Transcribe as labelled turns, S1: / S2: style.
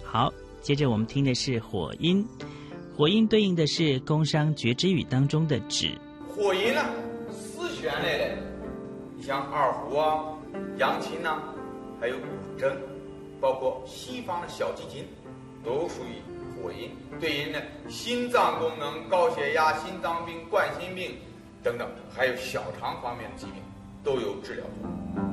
S1: 好，接着我们听的是火音，火音对应的是工商角徵羽当中的指。
S2: 火音呢，四弦类的，你像二胡啊、扬琴呐、还有古筝，包括西方的小提琴，都属于火音。对应的心脏功能、高血压、心脏病、冠心病等等，还有小肠方面的疾病，都有治疗作用。